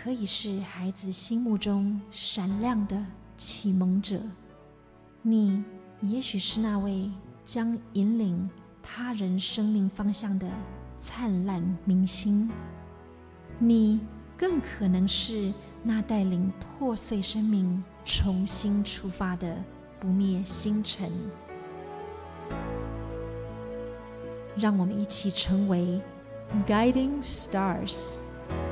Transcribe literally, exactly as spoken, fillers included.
可以是孩子心目中闪亮的启蒙者，你也许是那位将引领他人生命方向的灿烂明星，你更可能是那带领破碎生命重新出发的不灭星辰。让我们一起成为 Guiding Stars。